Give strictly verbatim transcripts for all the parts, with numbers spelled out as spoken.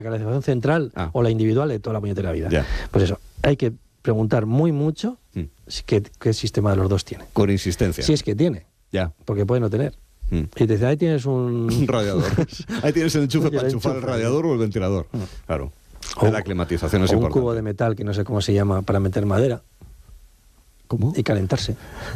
la calefacción central ah. o la individual de toda la puñetera vida. Ya. Pues eso, hay que preguntar muy mucho mm. qué, qué sistema de los dos tiene. Con insistencia. Si es que tiene. Ya. Porque puede no tener. Mm. Y te dice, ahí tienes un... un radiador. Ahí tienes el enchufe para enchufar el radiador o el ventilador. Mm. Claro. O, la climatización es o importante. un cubo de metal, que no sé cómo se llama, para meter madera. ¿Cómo? Y calentarse.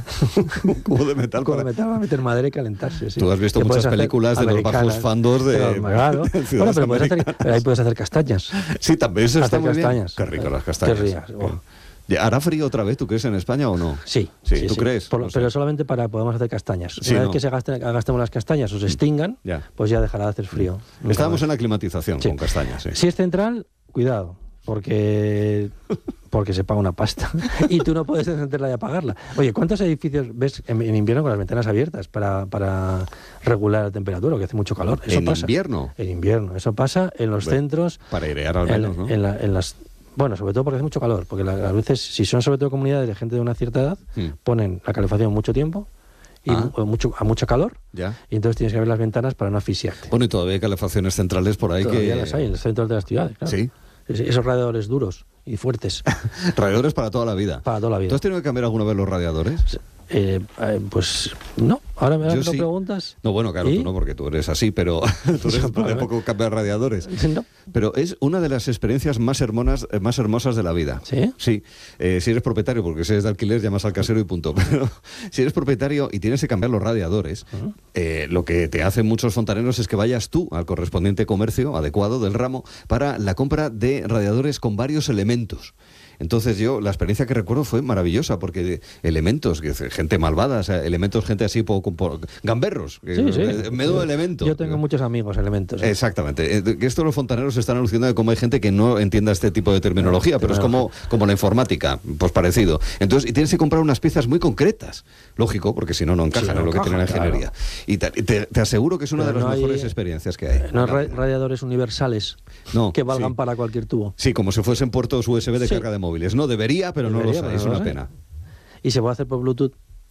Un cubo de metal, un cubo para... de metal para meter madera y calentarse, sí. Tú has visto muchas películas de los bajos fandos de... Pero, claro. Bueno, pero, puedes hacer, pero ahí puedes hacer castañas. Sí, también eso está hacer muy castañas. bien. Qué rico las castañas. Qué rías. Oh. ¿Hará frío otra vez, tú crees, en España o no? Sí. Sí, sí ¿tú sí. crees? Por, no pero sé. solamente para podemos hacer castañas. Sí, Una no. vez que se gasten, gastemos las castañas o se extingan, ya. pues ya dejará de hacer frío. Estábamos en la climatización sí. con castañas, sí. Si es central, cuidado, porque... porque se paga una pasta y tú no puedes encenderla y apagarla. Oye, ¿cuántos edificios ves en, en invierno con las ventanas abiertas para, para regular la temperatura, que hace mucho calor? Eso ¿En pasa. invierno? En invierno. Eso pasa en los bueno, centros... Para airear al menos, en, ¿no? En, la, en las... Bueno, sobre todo porque hace mucho calor, porque la, a veces, si son sobre todo comunidades de gente de una cierta edad, hmm. ponen la calefacción mucho tiempo y ah. mucho, a mucho calor, ya. y entonces tienes que abrir las ventanas para no asfixiarte. Bueno, y todavía hay calefacciones centrales por ahí todavía que... las hay en los centros de las ciudades, claro. Sí. Esos radiadores duros y fuertes. Radiadores para toda la vida. Para toda la vida. ¿Tú has tenido que cambiar alguna vez los radiadores? Eh, eh, pues no. Ahora me lo sí. preguntas. No, bueno, claro, ¿y? Tú no, porque tú eres así, pero tú eres de poco cambiar radiadores. No. Pero es una de las experiencias más hermosas, más hermosas de la vida. ¿Sí? Sí. Eh, si eres propietario, porque si eres de alquiler, llamas al casero y punto. Pero si eres propietario y tienes que cambiar los radiadores, uh-huh. eh, lo que te hacen muchos fontaneros es que vayas tú al correspondiente comercio adecuado del ramo para la compra de radiadores con varios elementos. Entonces yo, la experiencia que recuerdo fue maravillosa, porque elementos, que gente malvada, o sea, elementos, gente así, poco, poco gamberros, sí, sí. menudo elemento. Yo tengo muchos amigos elementos. ¿eh? Exactamente. Que esto los fontaneros están alucinando de cómo hay gente que no entienda este tipo de terminología, no, pero es como, como la informática, pues parecido. Entonces, y tienes que comprar unas piezas muy concretas, lógico, porque si no, no encajan sí, no en lo encaja, que tiene la ingeniería. Claro. Y te, te, te aseguro que es una pero de las no mejores hay, experiencias que hay. No hay radiadores universales no, que valgan sí. para cualquier tubo. Sí, como si fuesen puertos U S B de sí. carga de móviles. No debería, pero debería, no los hay, pero es no una sé. pena. ¿Y se puede hacer por Bluetooth?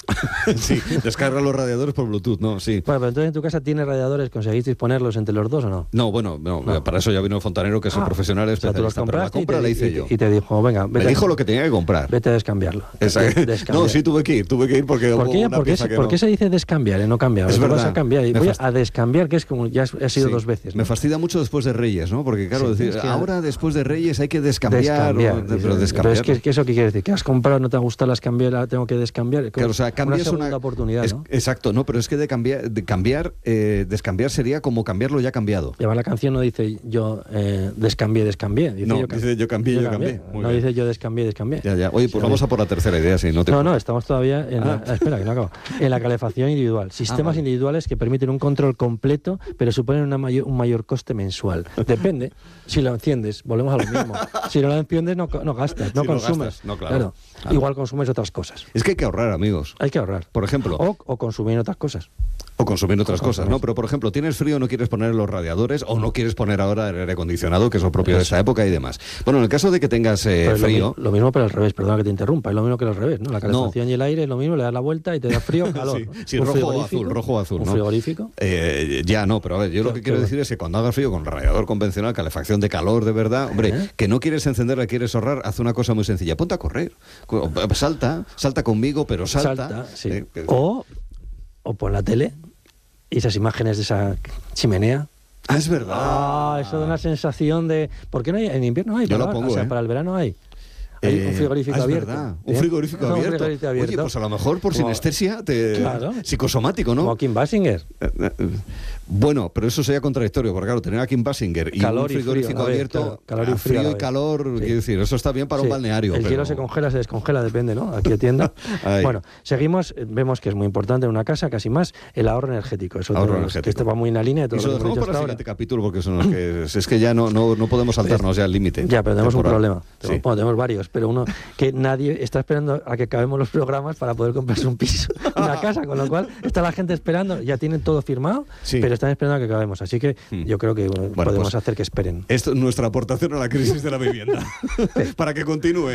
Sí, descarga los radiadores por Bluetooth, ¿no? Sí. Bueno, pero entonces en tu casa tienes radiadores, ¿conseguisteis ponerlos entre los dos o no? No, bueno, no, no. Para eso ya vino el fontanero, que es ah, el profesional especialista. O sea, tú los pero la compra te, la hice y, yo. Y te dijo, venga, vete me dijo a, lo que tenía que comprar. Vete a descambiarlo. Des no, sí tuve que ir, tuve que ir porque ¿Por hubo qué, una ¿por qué, pieza que ¿por no... qué se dice descambiar y no cambiar? Es verdad. Vas a cambiar y voy a descambiar, que es como ya ha sido sí. dos veces. ¿no? Me fastidia mucho después de Reyes, ¿no? Porque claro, sí, decir, es que ahora después de Reyes hay que descambiar. descambiar o, pero descambiar. Pero es que, que eso qué quiere decir, que has comprado, no te gusta las cambiar, tengo que descambiar. Claro, o sea, cambias una, una oportunidad, es, ¿no? Exacto, no, pero es que de cambiar, de cambiar, eh, descambiar sería como cambiarlo ya cambiado. Llevar la canción no dice yo eh, descambié, descambié. Dice, no, yo, dice yo cambié, yo, yo cambié. cambié. No bien. Dice yo descambié, descambié. Ya, ya. Oye, pues sí, vamos a por la tercera idea, si no te... No, no, estamos todavía en ah. la... Espera, que no acabo. En la calefacción individual. Sistemas ah, vale. individuales que permiten un control completo, pero suponen una mayor, un mayor coste mensual. Depende. Si lo enciendes, volvemos a lo mismo. Si no lo enciendes, no, no gastas, no si consumes. No gastas, no, claro. Claro. Claro. Igual consumes otras cosas. Es que hay que ahorrar, amigos. Hay que ahorrar. Por ejemplo. O, o consumir otras cosas. O consumir otras o cosas, ¿no? Pero, por ejemplo, tienes frío, no quieres poner los radiadores o no quieres poner ahora el aire acondicionado, que es lo propio de esa época y demás. Bueno, en el caso de que tengas eh, frío... Lo, lo mismo pero al revés, perdona que te interrumpa, es lo mismo que al revés, ¿no? La calefacción no. y el aire es lo mismo, le das la vuelta y te da frío o calor. sí, sí rojo o azul, rojo o azul, ¿Un ¿no? frigorífico? Eh, ya no, pero a ver, yo ¿Qué, lo que quiero qué? decir es que cuando hagas frío con radiador convencional, calefacción de calor de verdad, hombre, ¿Eh? que no quieres encenderla, quieres ahorrar, haz una cosa muy sencilla, ponte a correr, salta, salta conmigo, pero salta. Salta, sí. Eh, o, o pon la tele y esas imágenes de esa chimenea. Ah, es verdad. Ah, eso da una sensación de... ¿Por qué no hay? En invierno hay. Yo para, lo pongo, o sea, ¿eh? para el verano hay. Hay Eh, un frigorífico ah, es abierto. Verdad. ¿Eh? Un frigorífico no, abierto. Un frigorífico abierto. Oye, pues a lo mejor por como, sinestesia, te... claro. psicosomático, ¿no? Como Kim Basinger. Eh, eh, bueno, pero eso sería contradictorio, porque claro, tener a Kim Basinger y calor un frigorífico y frío, abierto, ver, claro, calor y frío, frío y calor, sí. quiero decir, eso está bien para sí. un balneario. El pero... hielo se congela, se descongela, depende, ¿no? Aquí atienda. Bueno, seguimos, vemos que es muy importante en una casa, casi más, el ahorro energético. Eso ahorro tenemos, energético. Que esto va muy en la línea de todo y eso lo que hemos dicho dicho para el hasta siguiente ahora. capítulo, porque son los que, es que ya no, no, no podemos saltarnos ya el límite. Ya, pero tenemos temporal. un problema. Sí. Bueno, tenemos varios, pero uno que nadie está esperando a que acabemos los programas para poder comprarse un piso, una casa, con lo cual está la gente esperando, ya tienen todo firmado, sí. pero están esperando a que acabemos. Así que hmm. yo creo que bueno, podemos pues, hacer que esperen. Esto es nuestra aportación a la crisis de la vivienda. Para que continúe.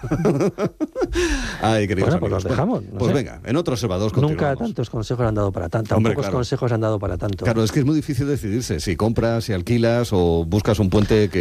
Ay, queridos bueno, pues amigos. los dejamos. No pues sé. venga, en otro Observador nunca tantos consejos han dado para tanto. Tan pocos claro. consejos han dado para tanto. Claro, es que es muy difícil decidirse si compras, si alquilas o buscas un puente que